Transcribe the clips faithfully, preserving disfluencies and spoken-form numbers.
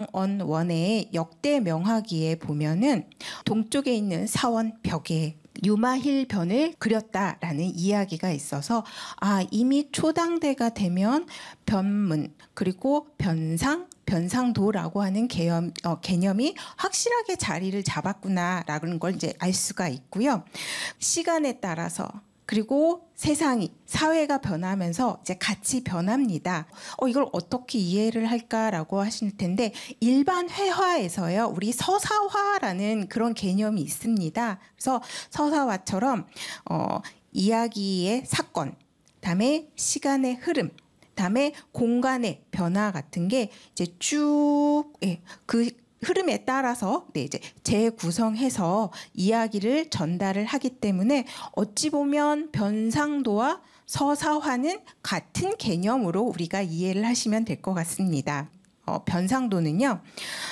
장언원의 역대 명화기에 보면은 동쪽에 있는 사원 벽에 유마힐 변을 그렸다라는 이야기가 있어서 아 이미 초당대가 되면 변문 그리고 변상 변상도라고 하는 개념, 어, 개념이 확실하게 자리를 잡았구나라는 걸 이제 알 수가 있고요. 시간에 따라서 그리고 세상이 사회가 변하면서 이제 같이 변합니다. 어, 이걸 어떻게 이해를 할까라고 하실 텐데 일반 회화에서요 우리 서사화라는 그런 개념이 있습니다. 그래서 서사화처럼 어, 이야기의 사건, 다음에 시간의 흐름, 다음에 공간의 변화 같은 게 이제 쭉 예, 그 흐름에 따라서 네, 이제 재구성해서 이야기를 전달을 하기 때문에 어찌 보면 변상도와 서사화는 같은 개념으로 우리가 이해를 하시면 될 것 같습니다. 어, 변상도는요.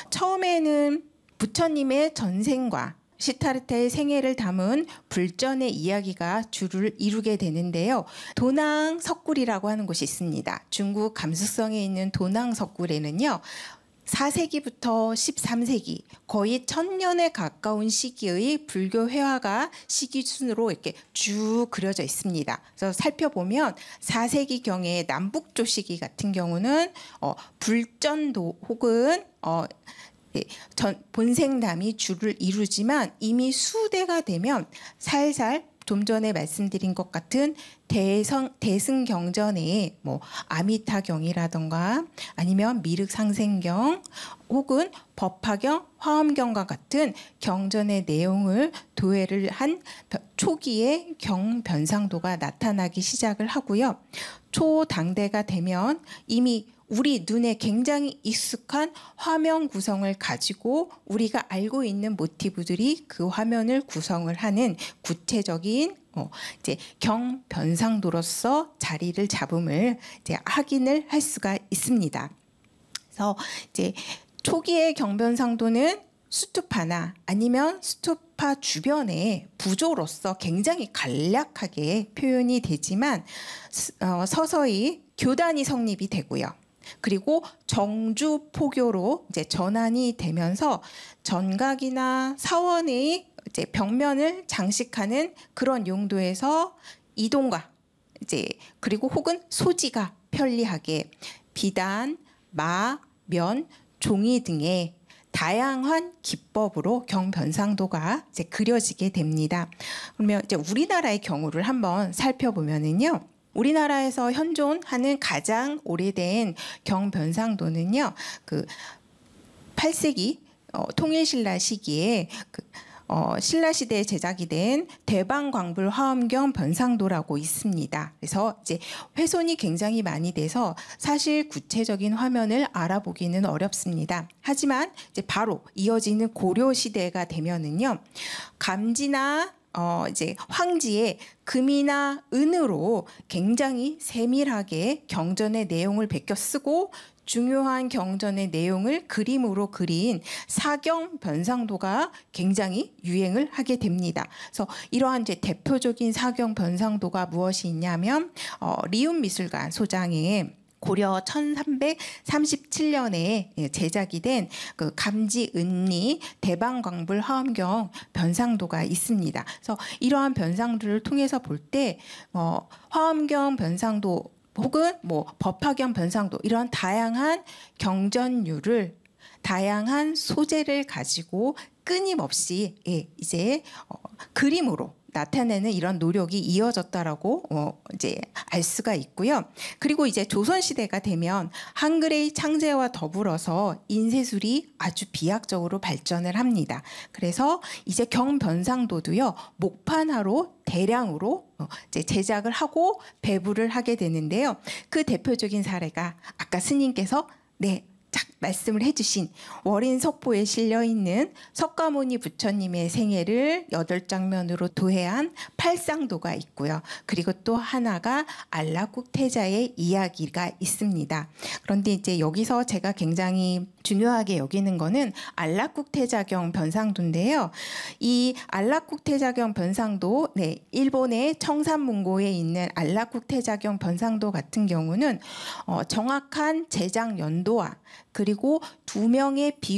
처음에는 부처님의 전생과 시타르타의 생애를 담은 불전의 이야기가 주를 이루게 되는데요. 도낭 석굴이라고 하는 곳이 있습니다. 중국 감수성에 있는 도낭 석굴에는요. 사 세기부터 십삼 세기 거의 천년에 가까운 시기의 불교 회화가 시기순으로 이렇게 쭉 그려져 있습니다. 그래서 살펴보면 사 세기경의 남북조 시기 같은 경우는 어, 불전도 혹은 어, 네, 전 본생담이 주를 이루지만 이미 수대가 되면 살살 좀 전에 말씀드린 것 같은 대성, 대승경전의 뭐 아미타경이라던가 아니면 미륵상생경 혹은 법화경, 화엄경과 같은 경전의 내용을 도해를 한 초기의 경변상도가 나타나기 시작을 하고요. 초당대가 되면 이미 우리 눈에 굉장히 익숙한 화면 구성을 가지고 우리가 알고 있는 모티브들이 그 화면을 구성을 하는 구체적인 어, 이제 경변상도로서 자리를 잡음을 이제 확인을 할 수가 있습니다. 그래서 이제 초기의 경변상도는 수투파나 아니면 수투파 주변의 부조로서 굉장히 간략하게 표현이 되지만 어, 서서히 교단이 성립이 되고요. 그리고 정주포교로 이제 전환이 되면서 전각이나 사원의 이제 벽면을 장식하는 그런 용도에서 이동과 이제 그리고 혹은 소지가 편리하게 비단, 마, 면, 종이 등의 다양한 기법으로 경변상도가 이제 그려지게 됩니다. 그러면 이제 우리나라의 경우를 한번 살펴보면은요. 우리나라에서 현존하는 가장 오래된 경변상도는요. 그 팔 세기 어, 통일신라 시기에 그 어, 신라시대에 제작이 된 대방광불 화엄경 변상도라고 있습니다. 그래서 이제 훼손이 굉장히 많이 돼서 사실 구체적인 화면을 알아보기는 어렵습니다. 하지만 이제 바로 이어지는 고려 시대가 되면은요, 감지나 어 이제 황지에 금이나 은으로 굉장히 세밀하게 경전의 내용을 베껴 쓰고 중요한 경전의 내용을 그림으로 그린 사경 변상도가 굉장히 유행을 하게 됩니다. 그래서 이러한 이제 대표적인 사경 변상도가 무엇이 있냐면 어, 리움미술관 소장의 고려 천삼백삼십칠 년에 제작이 된 그 감지은리 대방광불 화엄경 변상도가 있습니다. 그래서 이러한 변상도를 통해서 볼 때 어, 화엄경 변상도 혹은 뭐 법화경 변상도 이런 다양한 경전류를 다양한 소재를 가지고 끊임없이 예, 이제 어, 그림으로 나타내는 이런 노력이 이어졌다라고 어, 이제 알 수가 있고요. 그리고 이제 조선 시대가 되면 한글의 창제와 더불어서 인쇄술이 아주 비약적으로 발전을 합니다. 그래서 이제 경변상도도요 목판화로 대량으로 어, 이제 제작을 하고 배부를 하게 되는데요. 그 대표적인 사례가 아까 스님께서 네. 딱 말씀을 해주신 월인석포에 실려있는 석가모니 부처님의 생애를 여덟 장면으로 도해한 팔상도가 있고요. 그리고 또 하나가 안락국태자의 이야기가 있습니다. 그런데 이제 여기서 제가 굉장히 중요하게 여기는 거는 안락국태자경 변상도인데요. 이 안락국태자경 변상도, 네, 일본의 청산문고에 있는 안락국태자경 변상도 같은 경우는 어, 정확한 제작 연도와 그리고 두 명의 비